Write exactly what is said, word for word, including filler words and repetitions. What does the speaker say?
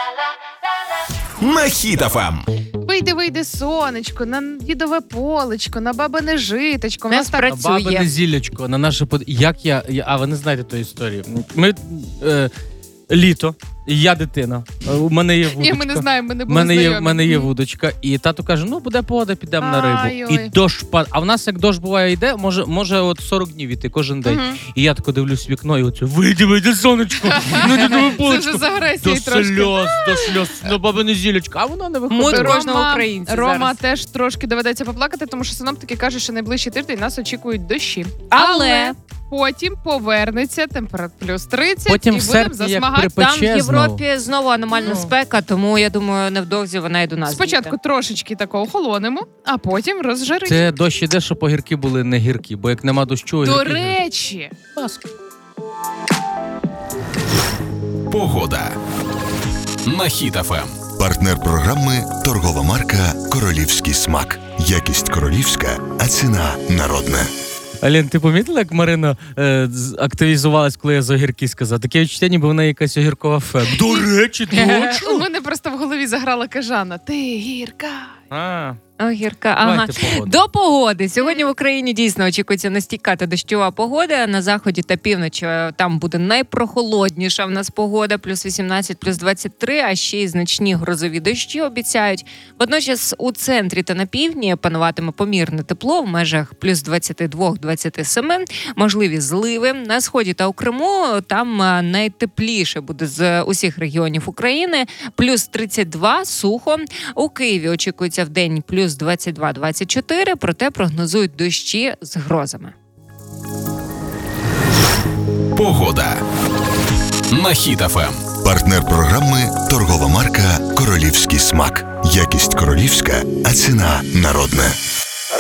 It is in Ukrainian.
На Хіт еф ем. Вийде, вийде сонечко, на дідове полечко, на бабине житочко. У Не нас так... спрацює. Бабине зіллячко, на наше под... Як я... я... А, ви не знаєте тої історії. Ми... Е... Літо, і я дитина. У мене є вудочка. Ні, ми не знаємо, ми не У були мене є, знайомі. в мене є вудочка, і тато каже, ну буде погода, підемо на рибу. Ай-ой. І дощ падає. А в нас як дощ буває йде, може, може от сорок днів іти кожен день. Мгм. І я тако дивлюсь в вікно, і оце, вийди, вийди, сонечко, ну дідове Це вже полечко. з агресією До трошки. сльоз, до сльоз, на бабине зіллячко. А воно не Муд виходить. Рома- кожного українця Рома зараз. теж трошки доведеться поплакати, тому що синоптики кажуть, що найближчий тиждень нас очікують дощі. Але потім повернеться температура плюс тридцять Потім і в будемо серпні, як засмагати. там в припече знову. Європі знову аномальна Ну. спека, тому я думаю, невдовзі вона і до нас Спочатку дійде. трошечки такого охолонемо, а потім розжарить. Це дощ іде, щоб огірки були не гіркі, бо як нема дощу, До огірки... речі, Ласка. Погода. На Хіт еф ем. Партнер програми – торгова марка «Королівський смак». Якість королівська, а ціна народна. Алін, ти помітила, як Марина е, з- активізувалась, коли я за огірки сказав? Таке відчуття, ніби вона якась огіркова фе. До речі, у точно? мене просто в голові заграла кажана. Ти гірка. А, Огірка, ага. давайте погоду. До погоди. Сьогодні в Україні дійсно очікується настійка дощова погода. На заході та півночі там буде найпрохолодніша в нас погода, плюс вісімнадцять, плюс двадцять три, а ще й значні грозові дощі обіцяють. Водночас у центрі та на півдні пануватиме помірне тепло в межах плюс двадцять два - двадцять сім, можливі зливи. На сході та у Криму там а, найтепліше буде з усіх регіонів України, плюс тридцять два, сухо. У Києві очікується в день плюс двадцять два - двадцять чотири, проте прогнозують дощі з грозами. Погода. На Хіт еф ем. Партнер програми – торгова марка «Королівський смак». Якість королівська, а ціна народна.